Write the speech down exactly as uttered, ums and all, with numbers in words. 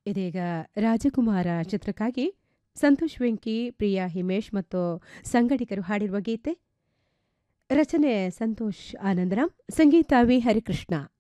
ಇದೀಗ ರಾಜಕುಮಾರ ಚಿತ್ರಕ್ಕಾಗಿ ಸಂತೋಷ್ ವೆಂಕಿ, ಪ್ರಿಯಾ ಹಿಮೇಶ್ ಮತ್ತು ಸಂಗಡಿಗರು ಹಾಡಿರುವ ಗೀತೆ. ರಚನೆ ಸಂತೋಷ್ ಆನಂದರಾಮ್, ಸಂಗೀತ ವಿ ಹರಿಕೃಷ್ಣ.